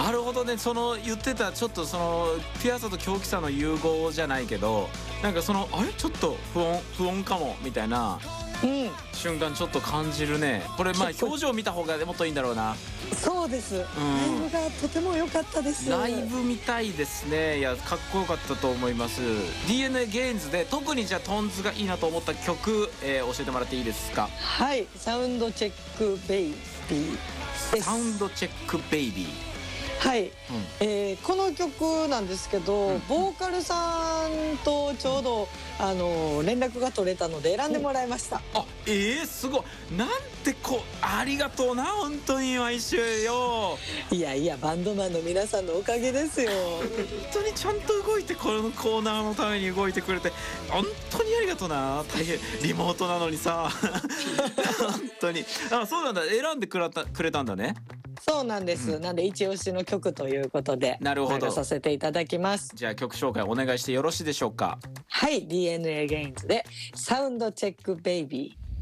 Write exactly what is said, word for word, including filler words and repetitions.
なるほどね。その言ってたちょっとそのピュアさと狂気さの融合じゃないけど、なんかそのあれちょっと不穏不穏かもみたいなうん瞬間ちょっと感じるね。これまあ表情見た方がもっといいんだろうな。 そうです、ライブがとても良かったです。 ライブ見たいですね。いやかっこよかったと思います。 ディーエヌエー ゲインズで特にじゃあトンズがいいなと思った曲、えー教えてもらっていいですか？ はい、サウンドチェックベイビーです。 サウンドチェックベイビー。 はい、えーこの曲なんですけど、 うんボーカルさんとちょうど、あの連絡が取れたので選んでもらいました。 あ、えー、すごい。なんてこうありがとうな本当に毎週よ。 いやいや、バンドマンの皆さんのおかげですよ。 本当にちゃんと動いてこのコーナーのために動いてくれて本当にありがとうな。大変リモートなのにさ本当に。あ、そうなんだ。選んでくれたくれたんだね。 そうなんです、 うんなんで一押しの曲ということでなるほど流させていただきます。 じゃあ曲紹介お願いしてよろしいでしょうか？ はい、 ディーエヌエー ゲインズでサウンドチェックベイビー。